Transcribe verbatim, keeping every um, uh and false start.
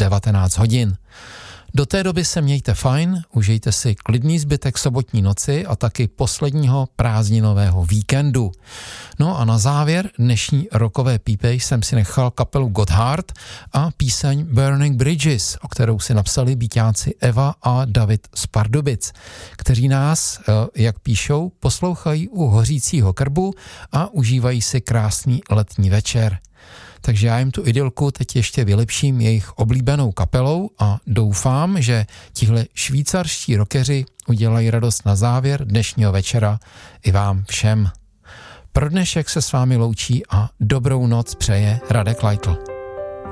devatenáct hodin. Do té doby se mějte fajn, užijte si klidný zbytek sobotní noci a taky posledního prázdninového víkendu. No a na závěr dnešní rockové pípej jsem si nechal kapelu Gotthard a píseň Burning Bridges, o kterou si napsali býťáci Eva a David z Pardubic, kteří nás, jak píšou, poslouchají u hořícího krbu a užívají si krásný letní večer. Takže já jim tu idylku teď ještě vylepším jejich oblíbenou kapelou a doufám, že tihle švýcarští rockeři udělají radost na závěr dnešního večera i vám všem. Pro dnešek se s vámi loučí a dobrou noc přeje Radek Leitl.